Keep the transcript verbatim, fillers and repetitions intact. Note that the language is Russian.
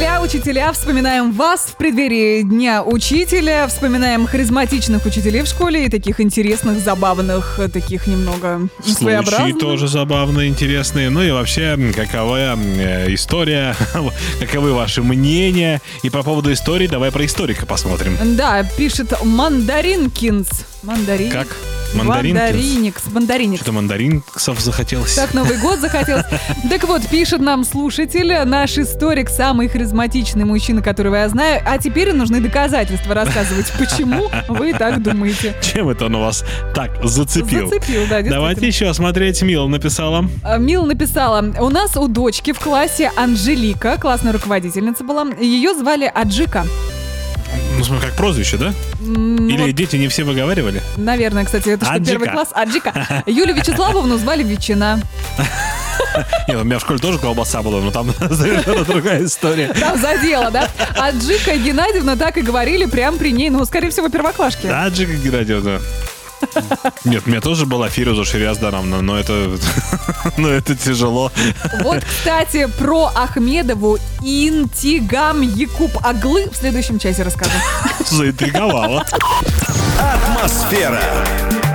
Учителя, учителя, вспоминаем вас в преддверии Дня Учителя, вспоминаем харизматичных учителей в школе и таких интересных, забавных, таких немного своеобразных. Случаи тоже забавные, интересные. Ну и вообще, какова э, история, каковы ваши мнения. И по поводу истории давай про историка посмотрим. Да, пишет Мандаринкинс. Мандарин. Как? Мандаринкинс? Мандариникс. Мандариникс. Что-то мандаринксов захотелось. Так Новый год захотелось. Так вот, пишет нам слушатель, наш историк, самый харизматичный мужчина, которого я знаю, а теперь нужны доказательства рассказывать, почему вы так думаете. Чем это он у вас так зацепил? Зацепил, да, Давайте еще смотреть. Мила написала. Мила написала, у нас у дочки в классе Анжелика, классная руководительница была, ее звали Аджика. Ну, смотри, как прозвище, да? М, Или вот, дети не все выговаривали? наверное, кстати, это что, Аджика. первый класс? Аджика. Юлию Вячеславовну звали Ветчина. Нет, у меня в школе тоже колбаса была, но там совершенно другая история. Там задело, да? Аджика Геннадьевна так и говорили прямо при ней, ну, скорее всего, первоклашки. Аджика Геннадьевна. Нет, у меня тоже была Фируза Шириаздаровна, но это, но это тяжело. Вот, кстати, про Ахмедову Интигам Якуб Аглы в следующем часе расскажу. Заинтриговала. Атмосфера.